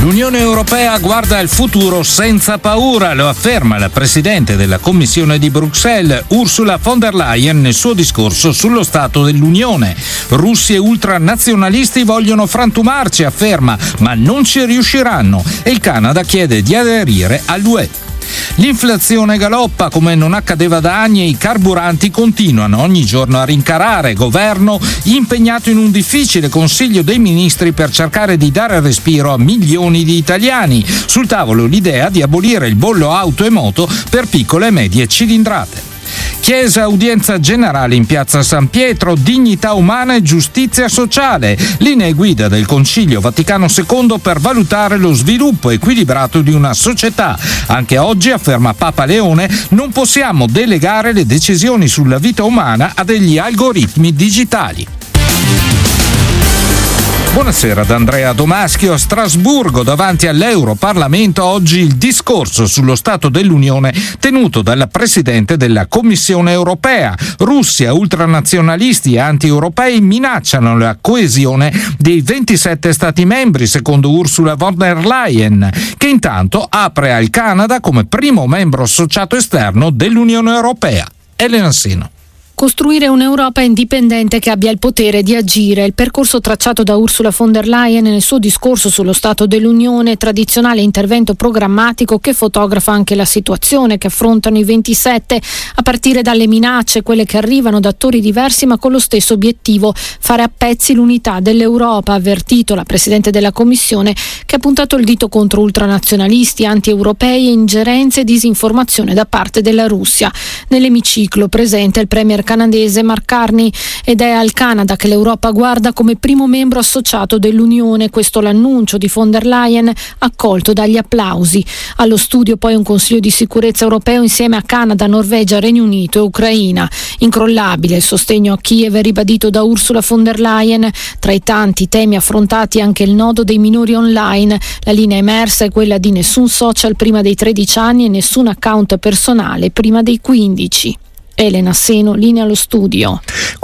L'Unione Europea guarda al futuro senza paura, lo afferma la Presidente della Commissione di Bruxelles, Ursula von der Leyen, nel suo discorso sullo Stato dell'Unione. Russi e ultranazionalisti vogliono frantumarci, afferma, ma non ci riusciranno, e il Canada chiede di aderire all'UE. L'inflazione galoppa come non accadeva da anni e i carburanti continuano ogni giorno a rincarare. Governo impegnato in un difficile Consiglio dei Ministri per cercare di dare respiro a milioni di italiani. Sul tavolo l'idea di abolire il bollo auto e moto per piccole e medie cilindrate. Chiesa, udienza generale in piazza San Pietro, dignità umana e giustizia sociale, linee guida del Concilio Vaticano II per valutare lo sviluppo equilibrato di una società. Anche oggi, afferma Papa Leone, non possiamo delegare le decisioni sulla vita umana a degli algoritmi digitali. Buonasera da Andrea Domaschio. A Strasburgo, davanti all'Europarlamento, oggi il discorso sullo Stato dell'Unione tenuto dalla Presidente della Commissione Europea. Russia, ultranazionalisti e anti-europei minacciano la coesione dei 27 Stati membri, secondo Ursula von der Leyen, che intanto apre al Canada come primo membro associato esterno dell'Unione Europea. Elena Seno. Costruire un'Europa indipendente che abbia il potere di agire. Il percorso tracciato da Ursula von der Leyen nel suo discorso sullo Stato dell'Unione, tradizionale intervento programmatico che fotografa anche la situazione che affrontano i 27, a partire dalle minacce, quelle che arrivano da attori diversi ma con lo stesso obiettivo, fare a pezzi l'unità dell'Europa, ha avvertito la Presidente della Commissione, che ha puntato il dito contro ultranazionalisti, anti-europei e ingerenze e disinformazione da parte della Russia. Nell'emiciclo presente il premier canadese Mark Carney, ed è al Canada che l'Europa guarda come primo membro associato dell'Unione. Questo l'annuncio di von der Leyen, accolto dagli applausi. Allo studio poi un Consiglio di sicurezza europeo insieme a Canada, Norvegia, Regno Unito e Ucraina. Incrollabile il sostegno a Kiev ribadito da Ursula von der Leyen. Tra i tanti temi affrontati anche il nodo dei minori online. La linea emersa è quella di nessun social prima dei 13 anni e nessun account personale prima dei 15. Elena Seno, linea allo studio.